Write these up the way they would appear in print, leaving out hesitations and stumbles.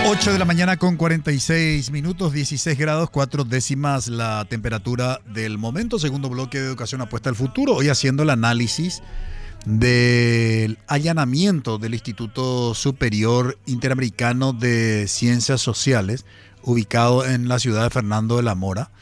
8 de la mañana con 46 minutos, 16 grados, 4 décimas la temperatura del momento. Segundo bloque de Educación Apuesta al Futuro. Hoy haciendo el análisis del allanamiento del Instituto Superior Interamericano de Ciencias Sociales, ubicado en la ciudad de Fernando de la Mora,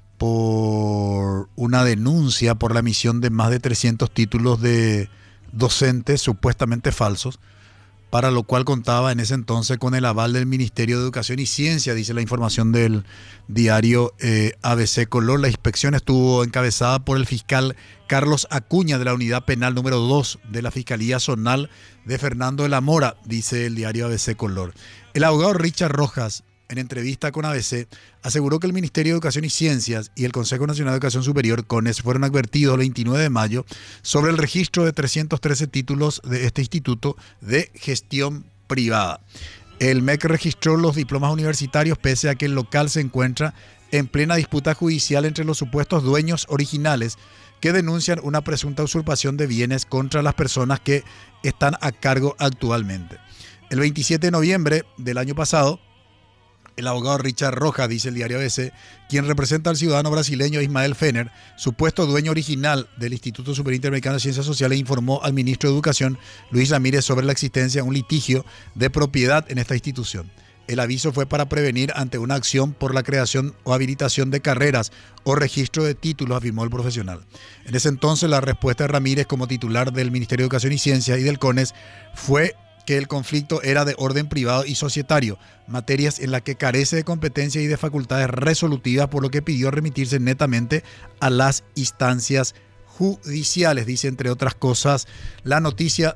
por una denuncia por la emisión de más de 300 títulos de docentes supuestamente falsos, para lo cual contaba en ese entonces con el aval del Ministerio de Educación y Ciencia, dice la información del diario ABC Color. La inspección estuvo encabezada por el fiscal Carlos Acuña de la Unidad Penal número 2 de la Fiscalía Zonal de Fernando de la Mora, dice el diario ABC Color. El abogado Richard Rojas, en entrevista con ABC, aseguró que el Ministerio de Educación y Ciencias y el Consejo Nacional de Educación Superior, CONES, fueron advertidos el 29 de mayo sobre el registro de 313 títulos de este instituto de gestión privada. El MEC registró los diplomas universitarios pese a que el local se encuentra en plena disputa judicial entre los supuestos dueños originales que denuncian una presunta usurpación de bienes contra las personas que están a cargo actualmente. El 27 de noviembre del año pasado, el abogado Richard Rojas, dice el diario ABC, quien representa al ciudadano brasileño Ismael Fener, supuesto dueño original del Instituto Superior Interamericano de Ciencias Sociales, informó al ministro de Educación, Luis Ramírez, sobre la existencia de un litigio de propiedad en esta institución. El aviso fue para prevenir ante una acción por la creación o habilitación de carreras o registro de títulos, afirmó el profesional. En ese entonces, la respuesta de Ramírez como titular del Ministerio de Educación y Ciencia y del CONES fue que el conflicto era de orden privado y societario, materias en las que carece de competencia y de facultades resolutivas, por lo que pidió remitirse netamente a las instancias judiciales, dice entre otras cosas la noticia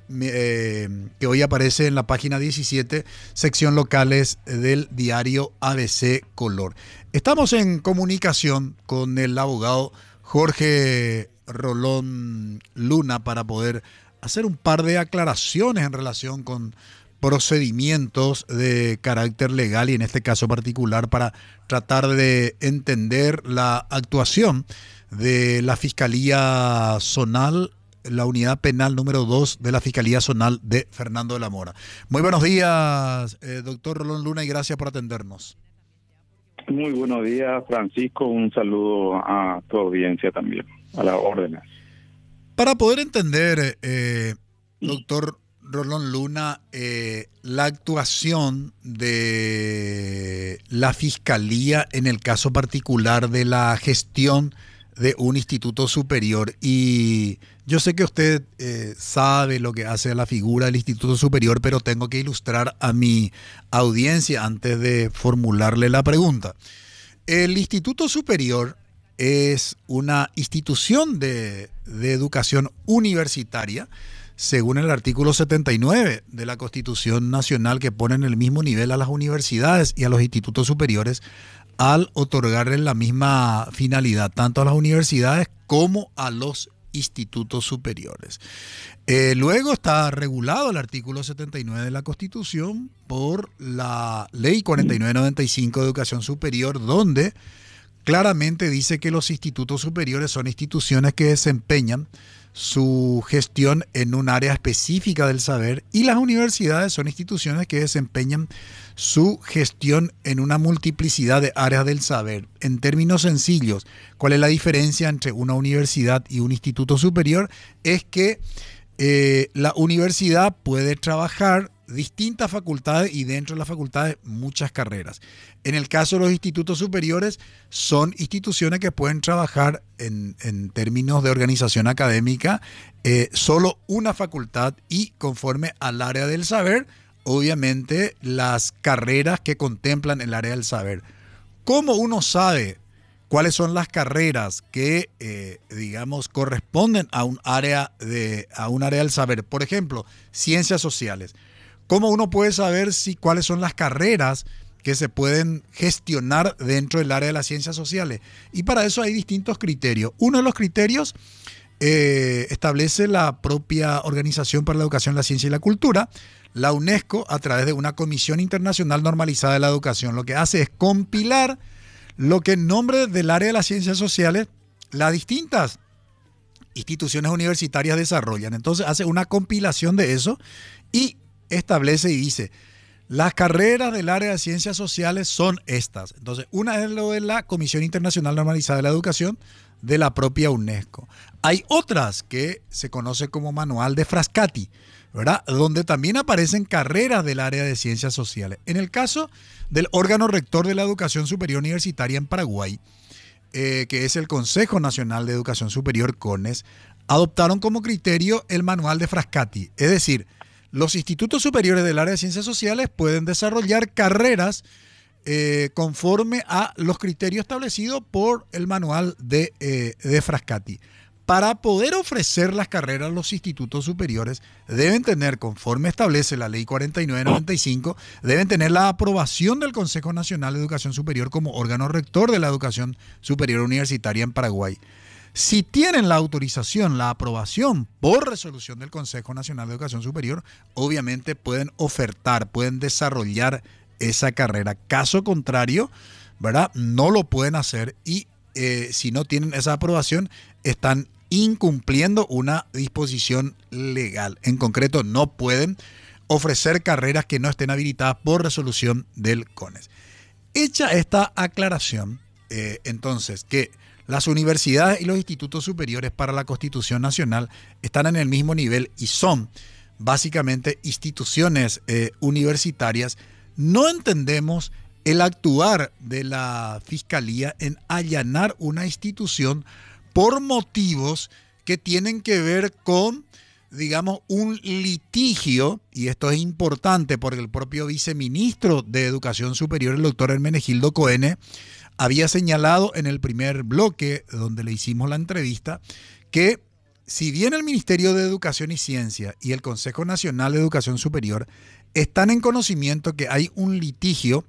que hoy aparece en la página 17, sección locales del diario ABC Color. Estamos en comunicación con el abogado Jorge Rolón Luna para poder hacer un par de aclaraciones en relación con procedimientos de carácter legal y en este caso particular para tratar de entender la actuación de la Fiscalía Zonal, la Unidad Penal número 2 de la Fiscalía Zonal de Fernando de la Mora. Muy buenos días, doctor Rolón Luna, y gracias por atendernos. Muy buenos días, Francisco. Un saludo a tu audiencia también, a las órdenes. Para poder entender, doctor Rolón Luna, la actuación de la Fiscalía en el caso particular de la gestión de un instituto superior, y yo sé que usted sabe lo que hace la figura del instituto superior, pero tengo que ilustrar a mi audiencia antes de formularle la pregunta. El instituto superior es una institución de educación universitaria, según el artículo 79 de la Constitución Nacional, que pone en el mismo nivel a las universidades y a los institutos superiores al otorgarles la misma finalidad, tanto a las universidades como a los institutos superiores. Luego está regulado el artículo 79 de la Constitución por la Ley 4995 de Educación Superior, donde claramente dice que los institutos superiores son instituciones que desempeñan su gestión en un área específica del saber, y las universidades son instituciones que desempeñan su gestión en una multiplicidad de áreas del saber. En términos sencillos, ¿cuál es la diferencia entre una universidad y un instituto superior? Es que la universidad puede trabajar distintas facultades y dentro de las facultades muchas carreras. En el caso de los institutos superiores, son instituciones que pueden trabajar en términos de organización académica solo una facultad y conforme al área del saber, obviamente las carreras que contemplan el área del saber. ¿Cómo uno sabe cuáles son las carreras que, digamos, corresponden a un área del saber? Por ejemplo, ciencias sociales. ¿Cómo uno puede saber cuáles son las carreras que se pueden gestionar dentro del área de las ciencias sociales? Y para eso hay distintos criterios. Uno de los criterios establece la propia Organización para la Educación, la Ciencia y la Cultura, la UNESCO, a través de una Comisión Internacional Normalizada de la Educación. Lo que hace es compilar lo que en nombre del área de las ciencias sociales las distintas instituciones universitarias desarrollan. Entonces hace una compilación de eso y establece y dice: Las carreras del área de ciencias sociales son estas. Entonces, una es lo de la Comisión Internacional Normalizada de la Educación de la propia UNESCO. Hay otras que se conoce como Manual de Frascati, ¿verdad? Donde también aparecen carreras del área de ciencias sociales. En el caso del órgano rector de la educación superior universitaria en Paraguay, que es el Consejo Nacional de Educación Superior, CONES, adoptaron como criterio el Manual de Frascati. Es decir, los institutos superiores del área de ciencias sociales pueden desarrollar carreras conforme a los criterios establecidos por el manual de Frascati. Para poder ofrecer las carreras, los institutos superiores deben tener, conforme establece la Ley 4995, deben tener la aprobación del Consejo Nacional de Educación Superior como órgano rector de la educación superior universitaria en Paraguay. Si tienen la autorización, la aprobación por resolución del Consejo Nacional de Educación Superior, obviamente pueden ofertar, pueden desarrollar esa carrera. Caso contrario, ¿verdad? No lo pueden hacer y si no tienen esa aprobación, están incumpliendo una disposición legal. En concreto, no pueden ofrecer carreras que no estén habilitadas por resolución del CONES. Hecha esta aclaración, entonces, que las universidades y los institutos superiores para la Constitución Nacional están en el mismo nivel y son básicamente instituciones universitarias, no entendemos el actuar de la Fiscalía en allanar una institución por motivos que tienen que ver con, digamos, un litigio, y esto es importante porque el propio viceministro de Educación Superior, el doctor Hermenegildo Coene, había señalado en el primer bloque donde le hicimos la entrevista que si bien el Ministerio de Educación y Ciencia y el Consejo Nacional de Educación Superior están en conocimiento que hay un litigio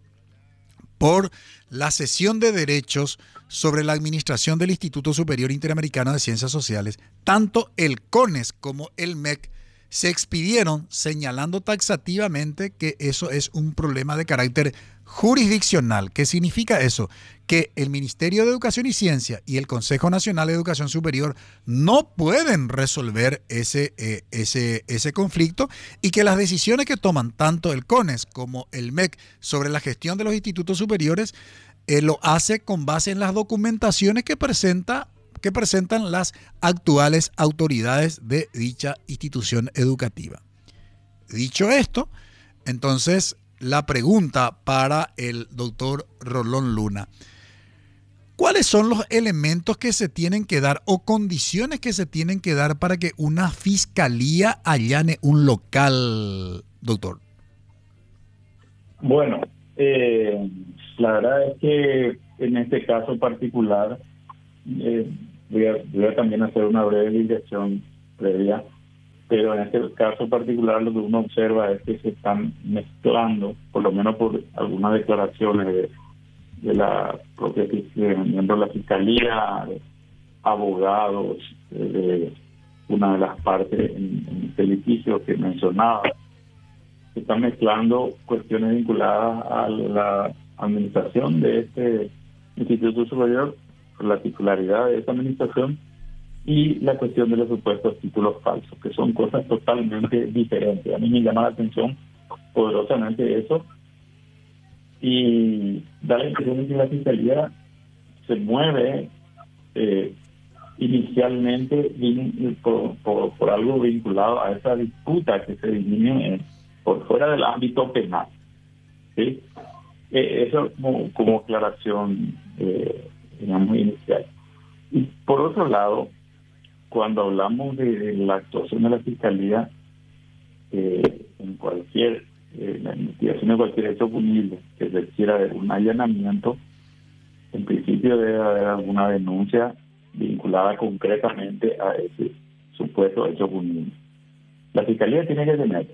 por la cesión de derechos sobre la administración del Instituto Superior Interamericano de Ciencias Sociales, tanto el CONES como el MEC se expidieron señalando taxativamente que eso es un problema de carácter jurisdiccional. ¿Qué significa eso? Que el Ministerio de Educación y Ciencia y el Consejo Nacional de Educación Superior no pueden resolver ese conflicto y que las decisiones que toman tanto el CONES como el MEC sobre la gestión de los institutos superiores lo hace con base en las documentaciones que presentan las actuales autoridades de dicha institución educativa. Dicho esto, entonces la pregunta para el doctor Rolón Luna: ¿cuáles son los elementos que se tienen que dar o condiciones que se tienen que dar para que una fiscalía allane un local, doctor? Bueno, la verdad es que en este caso particular, voy a también hacer una breve divulgación previa, pero en este caso particular lo que uno observa es que se están mezclando, por lo menos por algunas declaraciones de la propia miembro de la Fiscalía, abogados de una de las partes en este litigio que mencionaba, se están mezclando cuestiones vinculadas a la administración de este Instituto Superior, la titularidad de esta administración y la cuestión de los supuestos títulos falsos, que son cosas totalmente diferentes. A mí me llama la atención poderosamente eso y da la impresión de que la Fiscalía se mueve inicialmente por algo vinculado a esa disputa que se dirime por fuera del ámbito penal, ¿sí? Eso como aclaración, digamos, inicial. Y por otro lado, cuando hablamos de la actuación de la Fiscalía en cualquier la investigación de cualquier hecho punible que requiera de un allanamiento, en principio debe haber alguna denuncia vinculada concretamente a ese supuesto hecho punible. La Fiscalía tiene que tener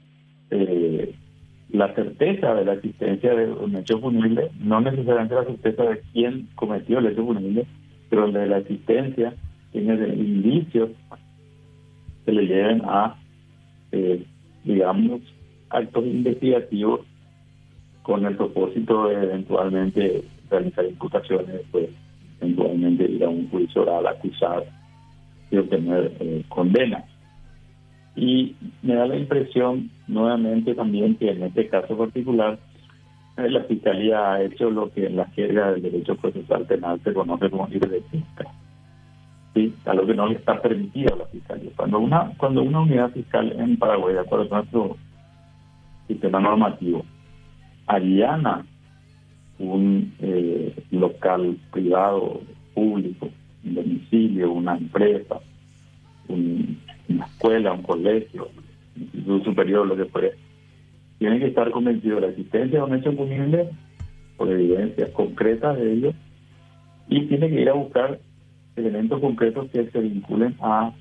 la certeza de la existencia de un hecho punible, no necesariamente la certeza de quién cometió el hecho punible, pero de la existencia, tiene de indicios que le lleven a, digamos, actos investigativos con el propósito de eventualmente realizar imputaciones, pues eventualmente ir a un juicio oral, acusar y obtener condena. Y me da la impresión, nuevamente también, que en este caso particular, la Fiscalía ha hecho lo que en la jerga del derecho procesal penal se conoce como ir de pesca, ¿sí? A lo que no le está permitido a la Fiscalía. Cuando una unidad fiscal en Paraguay, de acuerdo con nuestro sistema normativo, allana un local privado, público, un domicilio, una empresa, una escuela, un colegio, un instituto superior, lo que fuera, tiene que estar convencido de la existencia de un hecho punible por evidencias concretas de ello, y tiene que ir a buscar elementos concretos que se vinculen a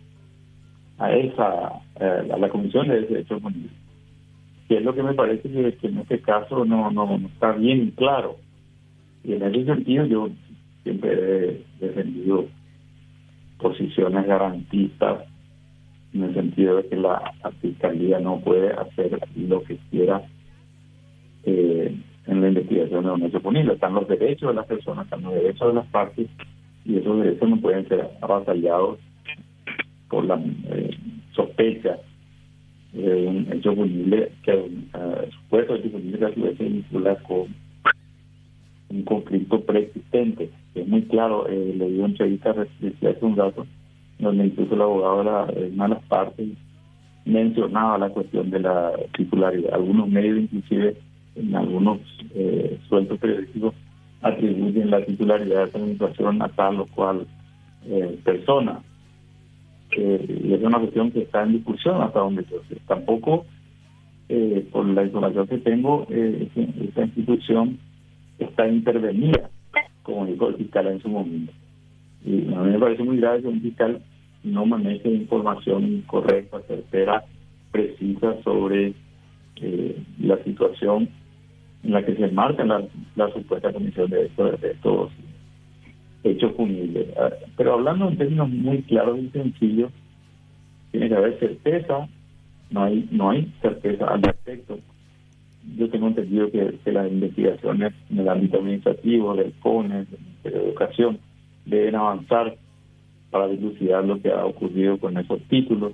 la comisión de ese hecho punible. Que es lo que me parece que en este caso no está bien claro. Y en ese sentido yo siempre he defendido posiciones garantistas, en el sentido de que la Fiscalía no puede hacer lo que quiera en la investigación de un hecho punible. Están los derechos de las personas, están los derechos de las partes, y esos derechos no pueden ser avasallados por la sospecha de un hecho punible, que supuesto hecho punible que a su vez se vincula con un conflicto preexistente. Es muy claro, le dio una entrevista hace un rato, donde incluso el abogado de una de las partes mencionaba la cuestión de la titularidad. Algunos medios, inclusive en algunos sueltos periodísticos, atribuyen la titularidad de comunicación a tal o cual persona. Y es una cuestión que está en discusión hasta donde yo sé. Tampoco, por la información que tengo, esa institución está intervenida, como dijo el fiscal en su momento. Y a mí me parece muy grave que un fiscal no maneje información correcta, certera, precisa sobre la situación en la que se enmarca la supuesta comisión de estos hechos punibles. Pero hablando en términos muy claros y sencillos, tiene que haber certeza. No hay certeza al respecto. Yo tengo entendido que las investigaciones en el ámbito administrativo, del CONES, de Educación, deben avanzar para dilucidar lo que ha ocurrido con esos títulos,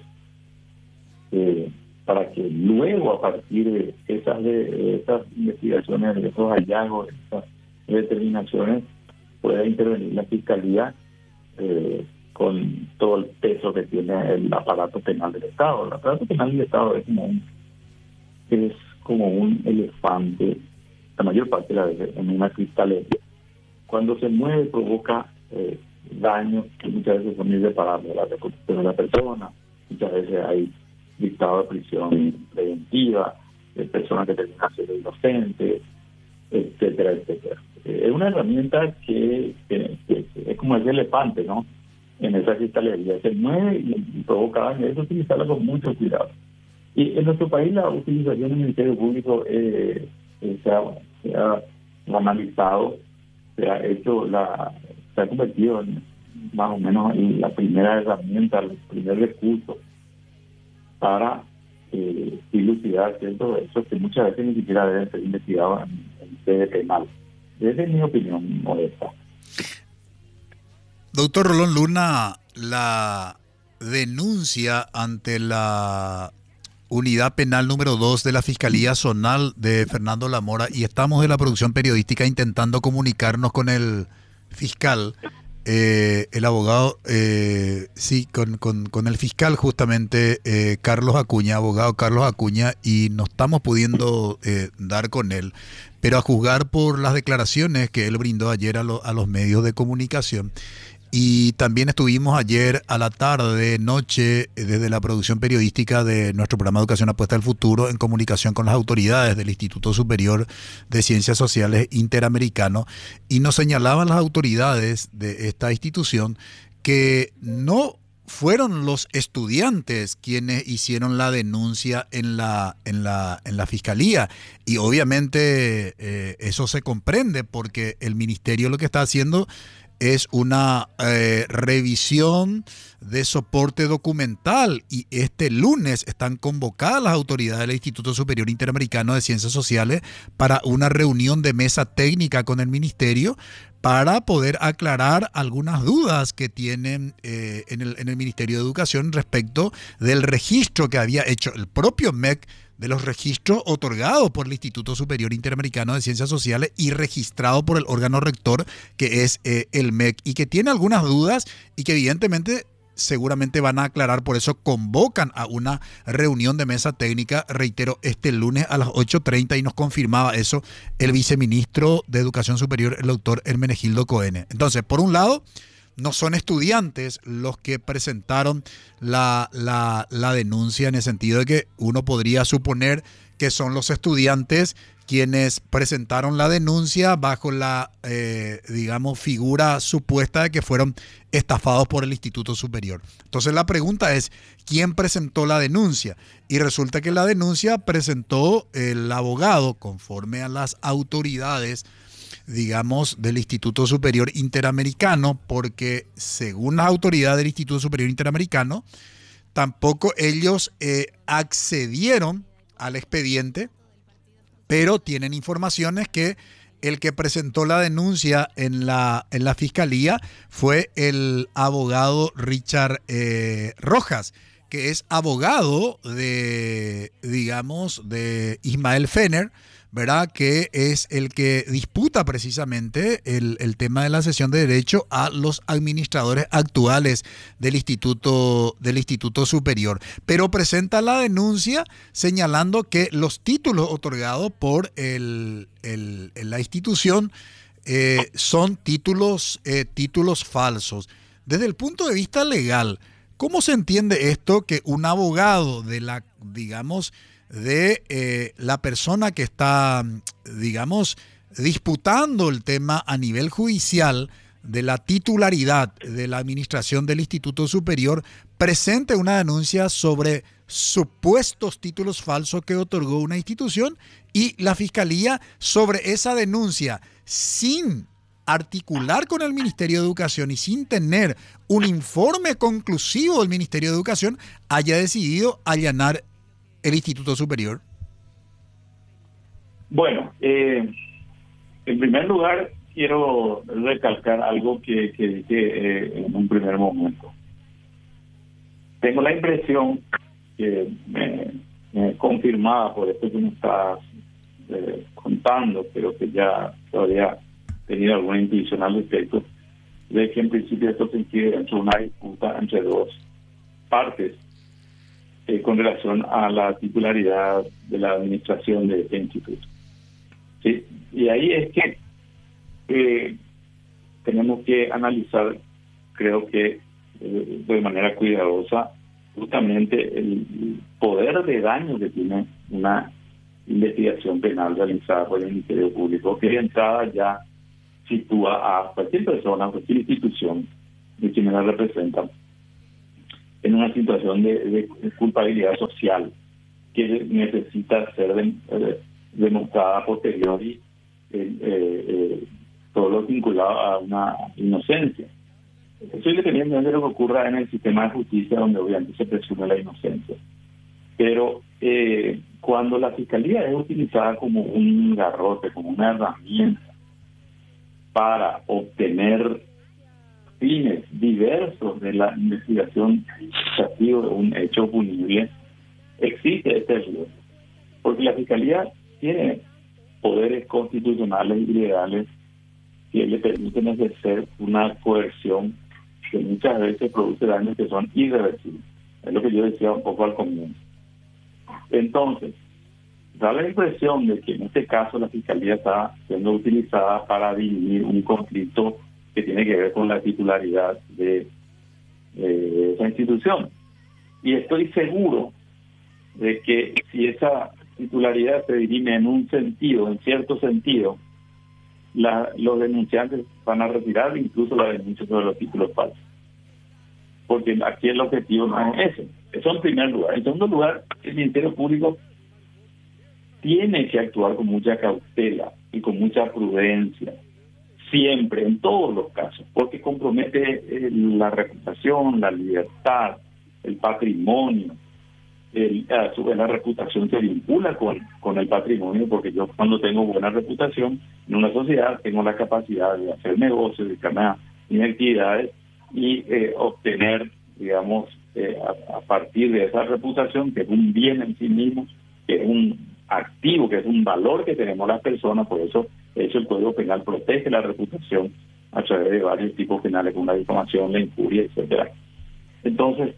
para que luego, a partir de esas investigaciones, de esos hallazgos, de esas determinaciones, pueda intervenir la Fiscalía con todo el peso que tiene el aparato penal del Estado. El aparato penal del Estado es como un elefante, la mayor parte de la vez, en una cristalería. Cuando se mueve provoca daños que muchas veces son irreparables a la reputación de la persona. Muchas veces hay dictado de prisión preventiva, de personas que terminan siendo inocentes, etcétera, etcétera. Es una herramienta que es como ese elefante, ¿no? En esa cristalería se mueve y provoca daño. Hay que utilizarla con mucho cuidado. Y en nuestro país la utilización del Ministerio Público se ha analizado, se ha convertido en más o menos en la primera herramienta, el primer recurso para dilucidar ciertos hechos que muchas veces ni siquiera deben ser investigados en sede penal. Esa es mi opinión modesta. Doctor Rolón Luna, la denuncia ante la Unidad Penal número 2 de la Fiscalía Zonal de Fernando Lamora, y estamos de la producción periodística intentando comunicarnos con el fiscal, el abogado, con el fiscal justamente, Carlos Acuña, abogado Carlos Acuña, y no estamos pudiendo dar con él, pero a juzgar por las declaraciones que él brindó ayer a los medios de comunicación. Y también estuvimos ayer a la tarde, noche, desde la producción periodística de nuestro programa Educación Apuesta al Futuro, en comunicación con las autoridades del Instituto Superior de Ciencias Sociales Interamericano, y nos señalaban las autoridades de esta institución que no fueron los estudiantes quienes hicieron la denuncia en la fiscalía, y obviamente eso se comprende porque el ministerio lo que está haciendo es una revisión de soporte documental, y este lunes están convocadas las autoridades del Instituto Superior Interamericano de Ciencias Sociales para una reunión de mesa técnica con el Ministerio para poder aclarar algunas dudas que tienen en el Ministerio de Educación respecto del registro que había hecho el propio MEC, de los registros otorgados por el Instituto Superior Interamericano de Ciencias Sociales y registrado por el órgano rector, que es el MEC, y que tiene algunas dudas y que evidentemente seguramente van a aclarar. Por eso convocan a una reunión de mesa técnica, reitero, este lunes a las 8:30, y nos confirmaba eso el viceministro de Educación Superior, el doctor Hermenegildo Cohen. Entonces, por un lado, no son estudiantes los que presentaron la denuncia, en el sentido de que uno podría suponer que son los estudiantes quienes presentaron la denuncia bajo la, digamos, figura supuesta de que fueron estafados por el Instituto Superior. Entonces la pregunta es, ¿quién presentó la denuncia? Y resulta que la denuncia presentó el abogado conforme a las autoridades, digamos, del Instituto Superior Interamericano, porque según las autoridades del Instituto Superior Interamericano, tampoco ellos accedieron al expediente, pero tienen informaciones que el que presentó la denuncia en la fiscalía fue el abogado Richard Rojas, que es abogado de, digamos, de Ismael Fener, ¿verdad? Que es el que disputa precisamente el tema de la cesión de derecho a los administradores actuales del Instituto Superior. Pero presenta la denuncia señalando que los títulos otorgados por la institución son títulos falsos. Desde el punto de vista legal, ¿cómo se entiende esto, que un abogado de la, digamos, de la persona que está, digamos, disputando el tema a nivel judicial de la titularidad de la administración del Instituto Superior, presente una denuncia sobre supuestos títulos falsos que otorgó una institución, y la Fiscalía sobre esa denuncia, sin articular con el Ministerio de Educación y sin tener un informe conclusivo del Ministerio de Educación, haya decidido allanar el Instituto Superior? Bueno, en primer lugar quiero recalcar algo que dije en un primer momento. Tengo la impresión que me confirmada por esto que me estás contando, pero que ya todavía tenido alguna intuición al respecto, de que en principio esto se inscribe entre una disputa entre dos partes con relación a la titularidad de la administración de este instituto. ¿Sí? Y ahí es que tenemos que analizar, creo que de manera cuidadosa, justamente el poder de daño que tiene una investigación penal realizada por el Ministerio Público, que de entrada ya sitúa a cualquier persona, cualquier institución de quienes la representan en una situación de culpabilidad social que necesita ser demostrada a posteriori, todo lo vinculado a una inocencia. Eso independientemente de lo que ocurra en el sistema de justicia, donde obviamente se presume la inocencia. Pero cuando la Fiscalía es utilizada como un garrote, como una herramienta para obtener fines diversos de la investigación administrativa de un hecho punible, existe este riesgo. Porque la Fiscalía tiene poderes constitucionales y legales que le permiten ejercer una coerción que muchas veces produce daños que son irreversibles. Es lo que yo decía un poco al comienzo. Entonces, da la impresión de que en este caso la Fiscalía está siendo utilizada para dirimir un conflicto que tiene que ver con la titularidad de esa institución. Y estoy seguro de que si esa titularidad se dirime en un sentido, en cierto sentido, los denunciantes van a retirar incluso la denuncia sobre los títulos falsos. Porque aquí el objetivo no es ese. Eso en primer lugar. En segundo lugar, el Ministerio Público tiene que actuar con mucha cautela y con mucha prudencia, siempre, en todos los casos, porque compromete la reputación, la libertad, el patrimonio. A su vez la reputación se vincula con el patrimonio, porque yo cuando tengo buena reputación en una sociedad tengo la capacidad de hacer negocios, dedicarme a mis actividades y obtener, digamos, a partir de esa reputación, que es un bien en sí mismo, que es un activo, que es un valor que tenemos las personas. Por eso, de hecho, el Código Penal protege la reputación a través de varios tipos penales, como la difamación, la injuria, etcétera. Entonces,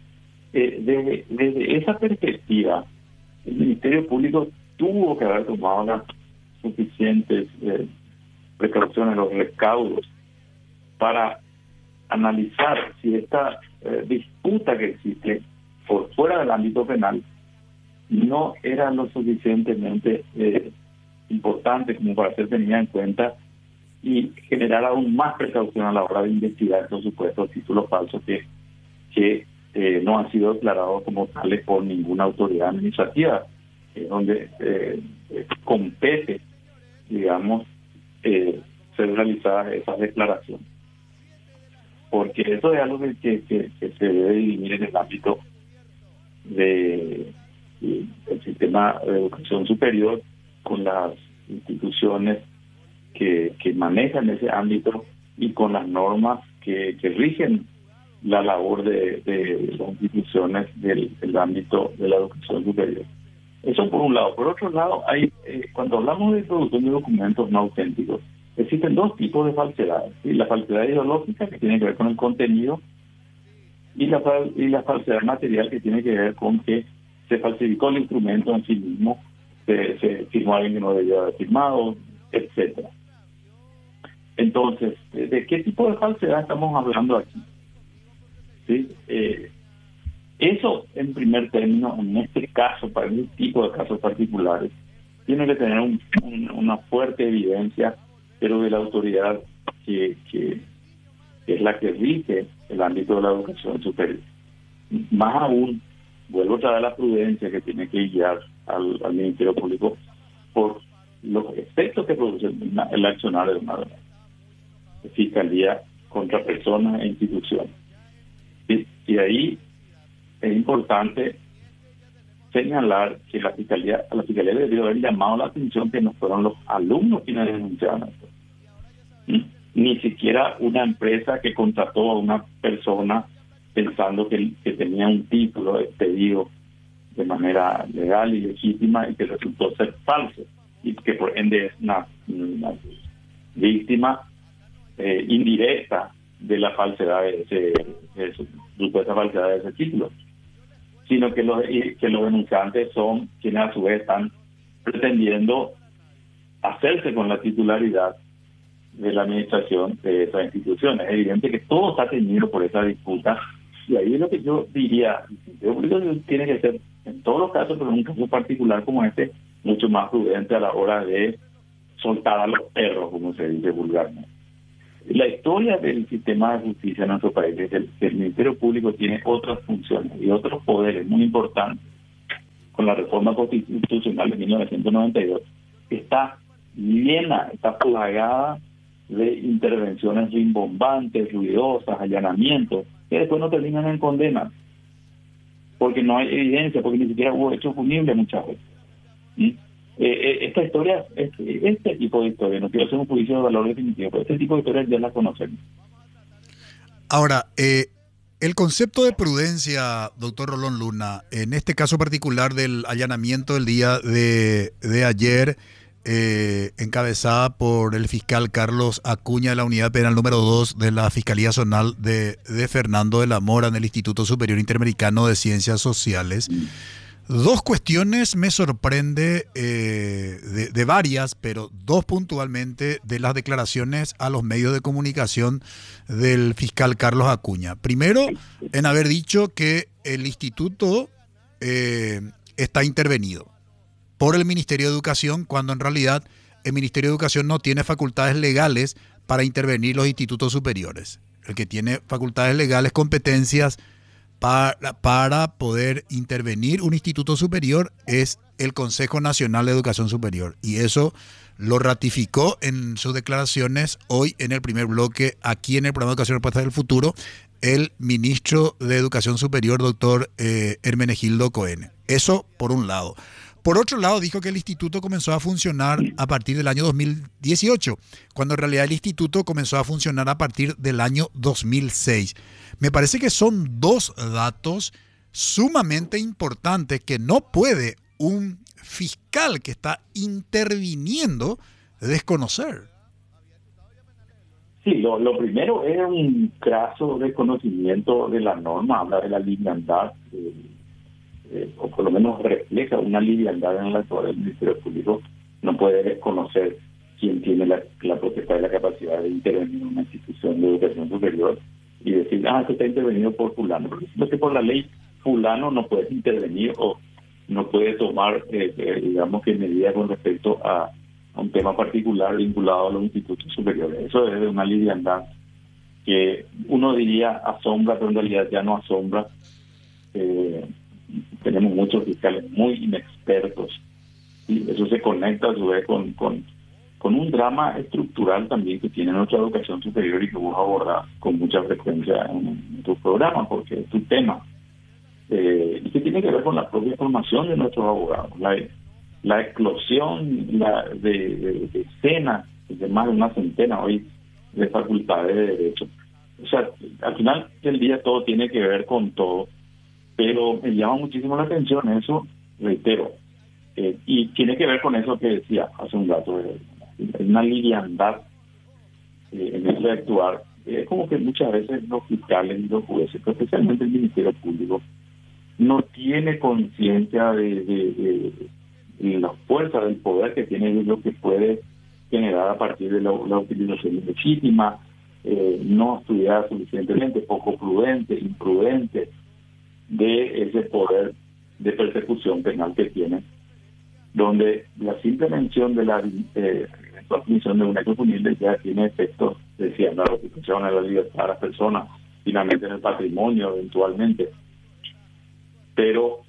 desde esa perspectiva, el Ministerio Público tuvo que haber tomado las suficientes precauciones, los recaudos, para analizar si esta disputa que existe por fuera del ámbito penal no era lo suficientemente importante como para ser tenida en cuenta y generar aún más precaución a la hora de investigar estos supuestos títulos falsos que no han sido declarados como tales por ninguna autoridad administrativa, donde compete, digamos, ser realizadas esas declaraciones. Porque eso es algo que se debe dirimir en el ámbito del sistema de educación superior, con las instituciones que manejan ese ámbito y con las normas que rigen la labor de las instituciones del ámbito de la educación superior. Eso por un lado. Por otro lado, hay cuando hablamos de producción de documentos no auténticos, existen dos tipos de falsedades, ¿sí? La falsedad ideológica, que tiene que ver con el contenido, y la falsedad material, que tiene que ver con que se falsificó el instrumento en sí mismo, se firmó alguien que no debía haber firmado, etcétera. Entonces, ¿de qué tipo de falsedad estamos hablando aquí? ¿Sí? Eso, en primer término, en este caso, para este tipo de casos particulares, tiene que tener una fuerte evidencia, pero de la autoridad que es la que rige el ámbito de la educación superior. Más aún, vuelvo a traer la prudencia que tiene que guiar al Ministerio Público por los efectos que produce el accionar de una fiscalía contra personas e instituciones. Y ahí es importante señalar que a la fiscalía debió haber llamado la atención que no fueron los alumnos quienes denunciaron esto. Ni siquiera una empresa que contrató a una persona pensando que tenía un título expedido de manera legal y legítima y que resultó ser falso, y que por ende es una víctima indirecta de la falsedad de supuesta falsedad de ese título, sino que los denunciantes son quienes a su vez están pretendiendo hacerse con la titularidad de la administración de esas instituciones. Es evidente que todo está teñido por esa disputa, y ahí es lo que yo diría: el público tiene que ser, en todos los casos, pero en un caso particular como este, mucho más prudente a la hora de soltar a los perros, como se dice vulgarmente. La historia del sistema de justicia en nuestro país es que el Ministerio Público tiene otras funciones y otros poderes muy importantes. Con la reforma constitucional de 1992 está llena, está plagada de intervenciones rimbombantes, ruidosas, allanamientos, que después no terminan en condenas, porque no hay evidencia, porque ni siquiera hubo hechos punibles muchas veces. Esta historia, este tipo de historia, no quiero hacer un juicio de valor definitivo, pero este tipo de historias ya las conocemos. Ahora, el concepto de prudencia, doctor Rolón Luna, en este caso particular del allanamiento del día de ayer, encabezada por el fiscal Carlos Acuña de la Unidad Penal número 2 de la Fiscalía Zonal de Fernando de la Mora en el Instituto Superior Interamericano de Ciencias Sociales. Dos cuestiones me sorprende, de varias, pero dos puntualmente, de las declaraciones a los medios de comunicación del fiscal Carlos Acuña. Primero, en haber dicho que el instituto está intervenido por el Ministerio de Educación, cuando en realidad el Ministerio de Educación no tiene facultades legales para intervenir los institutos superiores. El que tiene facultades legales, competencias para poder intervenir un instituto superior es el Consejo Nacional de Educación Superior. Y eso lo ratificó en sus declaraciones hoy en el primer bloque, aquí en el programa de Educación y Respuesta del Futuro, el ministro de Educación Superior, doctor Hermenegildo Cohen. Eso por un lado. Por otro lado, dijo que el instituto comenzó a funcionar a partir del año 2018, cuando en realidad el instituto comenzó a funcionar a partir del año 2006. Me parece que son dos datos sumamente importantes que no puede un fiscal que está interviniendo desconocer. Sí, lo primero es un caso de conocimiento de la norma, habla de la liviandad, o por lo menos refleja una liviandad en la actual del Ministerio Público. No puede desconocer quién tiene la potestad y la capacidad de intervenir en una institución de educación superior y decir, se está intervenido por fulano. Porque lo que por la ley fulano no puede intervenir o no puede tomar, digamos que medidas con respecto a un tema particular vinculado a los institutos superiores. Eso es de una liviandad que uno diría asombra, pero en realidad ya no asombra. Tenemos muchos fiscales muy inexpertos y eso se conecta a su vez con un drama estructural también que tiene nuestra educación superior y que vos abordás con mucha frecuencia en tu programa, porque es tu tema. Y que tiene que ver con la propia formación de nuestros abogados, la eclosión de decenas, de más de una centena hoy de facultades de derecho. O sea, al final del día todo tiene que ver con todo, pero me llama muchísimo la atención eso, reitero, y tiene que ver con eso que decía hace un rato, una liviandad en eso de actuar. Es como que muchas veces los fiscales y los jueces, pero especialmente el Ministerio Público, no tiene conciencia de la fuerza del poder que tiene y lo que puede generar a partir de la utilización ilegítima, no estudiar suficientemente, poco prudente, imprudente, de ese poder de persecución penal que tiene, donde la simple mención de la admisión de un hecho punible ya tiene efectos, decía, en la reputación, en la libertad de las personas, finalmente en el patrimonio, eventualmente. Pero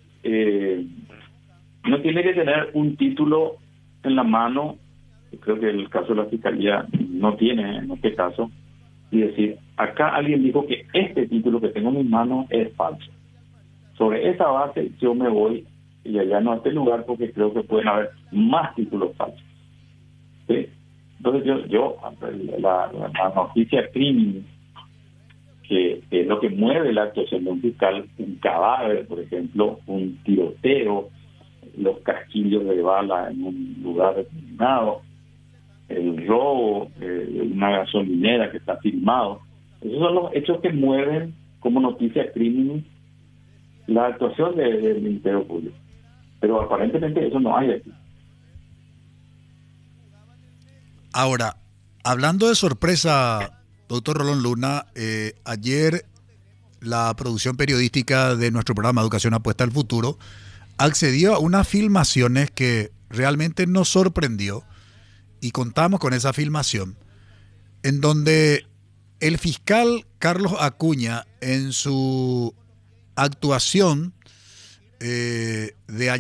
no tiene que tener un título en la mano, creo que el caso de la Fiscalía no tiene en este caso, y decir, acá alguien dijo que este título que tengo en mis manos es falso. Sobre esa base yo me voy y allá no a este lugar porque creo que pueden haber más títulos falsos. ¿Sí? Entonces la noticia crimen, que es lo que mueve la actuación de un fiscal, un cadáver, por ejemplo, un tiroteo, los casquillos de bala en un lugar determinado, el robo de una gasolinera que está filmado. Esos son los hechos que mueven como noticia crimen la actuación del Ministerio Público. Pero aparentemente eso no hay aquí. Ahora, hablando de sorpresa, doctor Rolón Luna, ayer la producción periodística de nuestro programa Educación Apuesta al Futuro accedió a unas filmaciones que realmente nos sorprendió y contamos con esa filmación en donde el fiscal Carlos Acuña, en su actuación de